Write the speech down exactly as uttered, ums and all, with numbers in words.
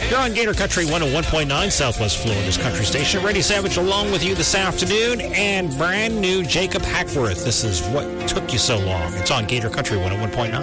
You're on Gator Country one oh one point nine, Southwest Florida's country station. Randy Savage along with you this afternoon, and brand new Jacob Hackworth. This is What Took You So Long. It's on Gator Country one oh one point nine.